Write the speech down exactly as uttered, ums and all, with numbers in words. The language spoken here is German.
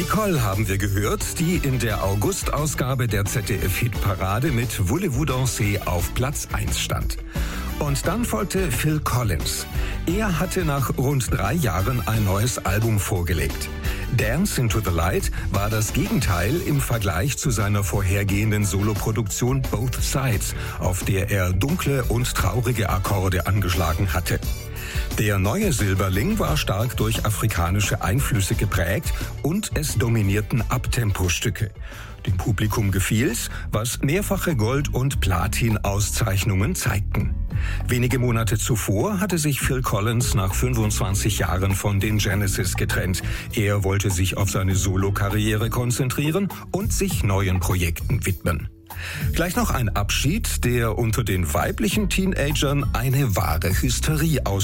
Nicole haben wir gehört, die in der August-Ausgabe der Z D F-Hitparade mit Voulez-vous danser auf Platz eins stand. Und dann folgte Phil Collins. Er hatte nach rund drei Jahren ein neues Album vorgelegt. Dance into the Light war das Gegenteil im Vergleich zu seiner vorhergehenden Soloproduktion Both Sides, auf der er dunkle und traurige Akkorde angeschlagen hatte. Der neue Silberling war stark durch afrikanische Einflüsse geprägt und es dominierten Uptempo-Stücke. Dem Publikum gefiel's, was mehrfache Gold- und Platin-Auszeichnungen zeigten. Wenige Monate zuvor hatte sich Phil Collins nach fünfundzwanzig Jahren von den Genesis getrennt. Er wollte sich auf seine Solokarriere konzentrieren und sich neuen Projekten widmen. Gleich noch ein Abschied, der unter den weiblichen Teenagern eine wahre Hysterie auslöste.